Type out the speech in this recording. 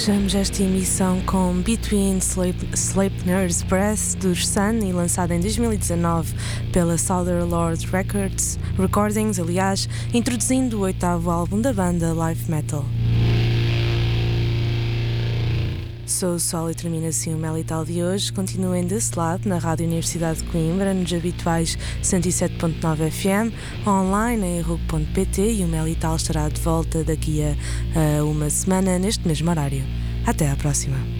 Fechamos esta emissão com Between Sleipner's Breath dos Sun e lançado em 2019 pela Souther Lord Recordings, aliás, introduzindo o 8º álbum da banda Live Metal. Sou o Sol e termina assim o Melital de hoje. Continuem desse lado na Rádio Universidade de Coimbra, nos habituais 107.9 FM, online em RUC.pt, e o Melital estará de volta daqui a uma semana neste mesmo horário. Até à próxima.